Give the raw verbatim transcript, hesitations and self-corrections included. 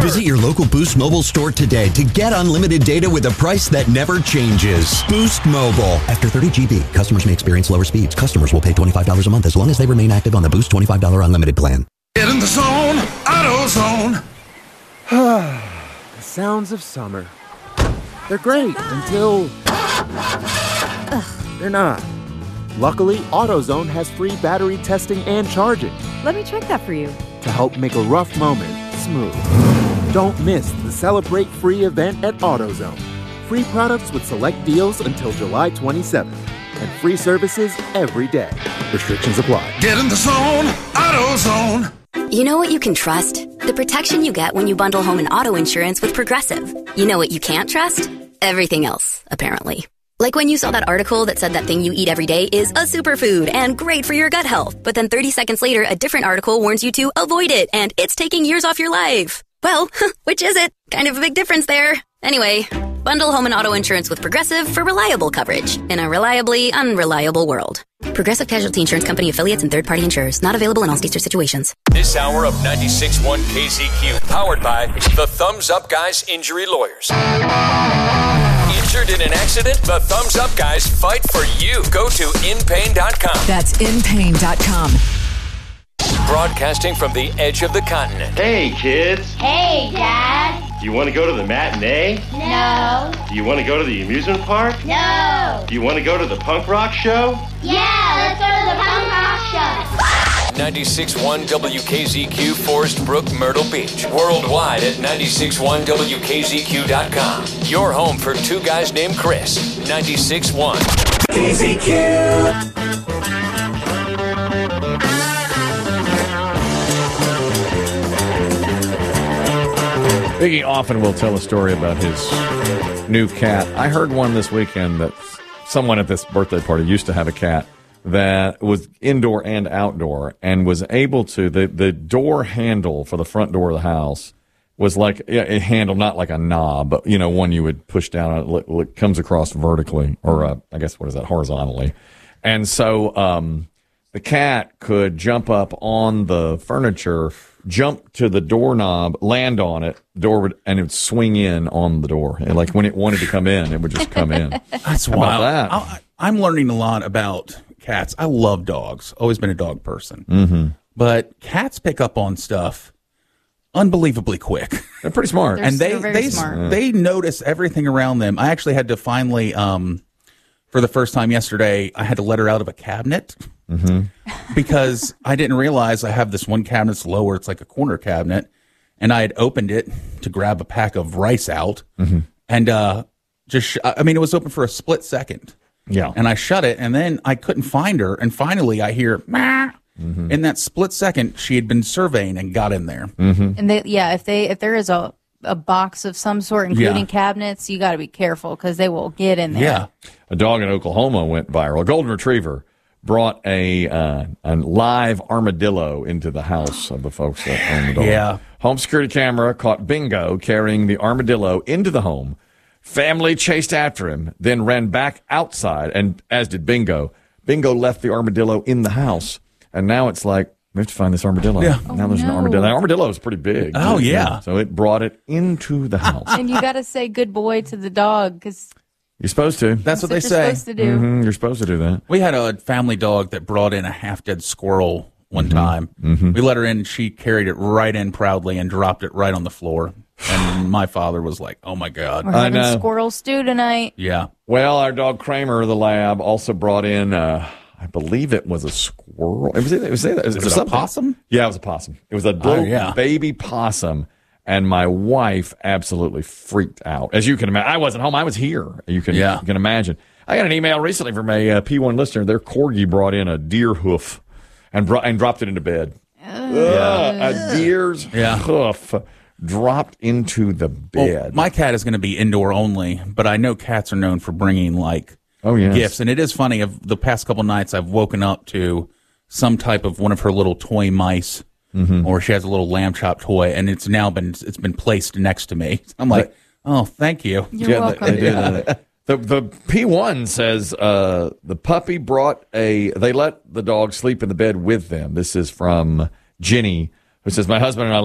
Visit your local Boost Mobile store today to get unlimited data with a price that never changes. Boost Mobile. After thirty gigabytes, customers may experience lower speeds. Customers will pay twenty-five dollars a month as long as they remain active on the Boost twenty-five dollars unlimited plan. Get in the zone, AutoZone. The sounds of summer. They're great until they're not. Luckily, AutoZone has free battery testing and charging Let me check that for you. to help make a rough moment smooth. Don't miss the Celebrate Free event at AutoZone. Free products with select deals until July twenty-seventh. And free services every day. Restrictions apply. Get in the zone, AutoZone. You know what you can trust? The protection you get when you bundle home and auto insurance with Progressive. You know what you can't trust? Everything else, apparently. Like when you saw that article that said that thing you eat every day is a superfood and great for your gut health. But then thirty seconds later, a different article warns you to avoid it and it's taking years off your life. Well, which is it? Kind of a big difference there. Anyway, bundle home and auto insurance with Progressive for reliable coverage in a reliably unreliable world. Progressive Casualty Insurance Company affiliates and third-party insurers. Not available in all states or situations. This hour of ninety-six point one K Z Q, powered by the Thumbs Up Guys Injury Lawyers. Injured in an accident? The Thumbs Up Guys fight for you. Go to in pain dot com. That's in pain dot com. Broadcasting from the edge of the continent. Hey, kids. Hey, Dad. Do you want to go to the matinee? No. Do you want to go to the amusement park? No. Do you want to go to the punk rock show? Yeah, let's go to the punk rock show. ninety-six point one W K Z Q, Forest Brook, Myrtle Beach. Worldwide at ninety-six point one W K Z Q dot com. Your home for two guys named Chris. ninety-six point one K Z Q. Biggie often will tell a story about his new cat. I heard one this weekend that someone at this birthday party used to have a cat that was indoor and outdoor and was able to, the, the door handle for the front door of the house was like a handle, not like a knob, but, you know, one you would push down. It, it comes across vertically, or uh, I guess, what is that, horizontally. And so um, the cat could jump up on the furniture, jump to the doorknob, land on it, the door would, and it would swing in on the door. And like when it wanted to come in, it would just come in. That's How wild. about that? I, I'm learning a lot about cats. I love dogs. Always been a dog person. Mm-hmm. But cats pick up on stuff unbelievably quick. They're pretty smart. They're and they so very they smart. they notice everything around them. I actually had to finally, um, for the first time yesterday, I had to let her out of a cabinet. Mm-hmm. Because I didn't realize I have this one cabinet that's lower. It's like a corner cabinet. And I had opened it to grab a pack of rice out. Mm-hmm. And uh, just, sh- I mean, it was open for a split second. Yeah. And I shut it. And then I couldn't find her. And finally I hear, Mah! Mm-hmm. In that split second, she had been surveying and got in there. Mm-hmm. And they, yeah, if they if there is a a box of some sort, including Yeah. cabinets, you got to be careful because they will get in there. Yeah. A dog in Oklahoma went viral. A golden retriever brought a uh, a live armadillo into the house of the folks that own the dog. Yeah. Home security camera caught Bingo carrying the armadillo into the home. Family chased after him, then ran back outside, and as did Bingo. Bingo left the armadillo in the house, and now it's like, we have to find this armadillo. Yeah. Now there's Oh, an no. armadillo. The armadillo is pretty big. Oh, yeah. So it brought it into the house. And you got to say good boy to the dog because You're supposed to. That's what they you're say. supposed to do. Mm-hmm. You're supposed to do that. We had a family dog that brought in a half-dead squirrel one Mm-hmm. time. Mm-hmm. We let her in. She carried it right in proudly and dropped it right on the floor. And my father was like, oh, my God. We're I having know. squirrel stew tonight. Yeah. Well, our dog Kramer, the lab, also brought in, uh, I believe it was a squirrel. It was, it was, it was, Was it a possum? Yeah, it was a possum. It was a little yeah. baby possum. And my wife absolutely freaked out. As you can imagine, I wasn't home. I was here. You can, Yeah. you can imagine. I got an email recently from a uh, P one listener. Their corgi brought in a deer hoof and, bro- and dropped it into bed. Ugh, a deer's Yeah. hoof dropped into the bed. Well, my cat is going to be indoor only, but I know cats are known for bringing, like, Oh, yes. gifts. And it is funny, of the past couple nights, I've woken up to some type of one of her little toy mice, Mm-hmm. or she has a little lamb chop toy, and it's now been it's been placed next to me. I'm like, oh, thank you. You're Yeah, welcome. they- they did that. The the P one says uh, the puppy brought a. They let the dog sleep in the bed with them. This is from Jenny, who says, my husband and I